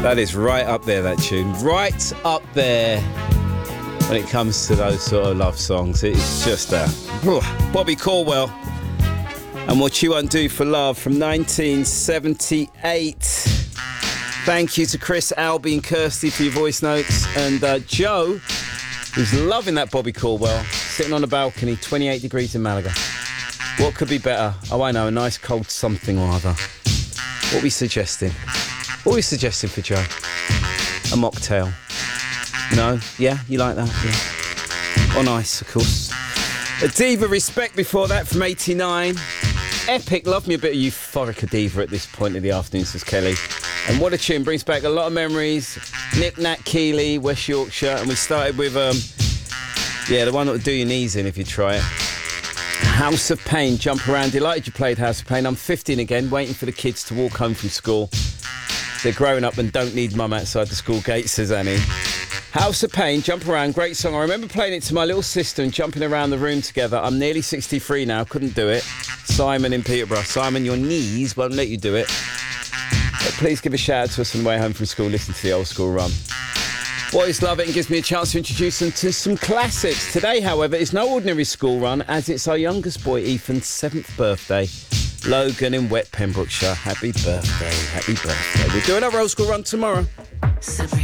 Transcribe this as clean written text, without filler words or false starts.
That is right up there, that tune. Right up there when it comes to those sort of love songs. It is just Bobby Caldwell and What You Undo for Love from 1978. Thank you to Chris, Albie and Kirsty for your voice notes. And Joe, who's loving that Bobby Caldwell, sitting on a balcony, 28 degrees in Malaga. What could be better? Oh, I know, a nice cold something or other. What are we suggesting? What are we suggesting for Joe? A mocktail. No? Yeah? You like that? Yeah. On ice, of course. A Diva Respect before that from 89. Epic. Love me a bit of euphoric Diva at this point of the afternoon, says Kelly. And what a tune. Brings back a lot of memories. Nick Nat Keeley, West Yorkshire. And we started with, the one that would do your knees in if you try it. House of Pain. Jump Around. Delighted you played House of Pain. I'm 15 again, waiting for the kids to walk home from school. They're growing up and don't need mum outside the school gate, says Annie. House of Pain, Jump Around, great song. I remember playing it to my little sister and jumping around the room together. I'm nearly 63 now, couldn't do it. Simon in Peterborough. Simon, your knees won't let you do it. But please give a shout out to us on the way home from school. Listen to the old school run. Boys love it and gives me a chance to introduce them to some classics. Today, however, is no ordinary school run, as it's our youngest boy, Ethan's 7th birthday. Logan in Wet Pembrokeshire. Happy birthday, happy birthday. We're doing our old school run tomorrow.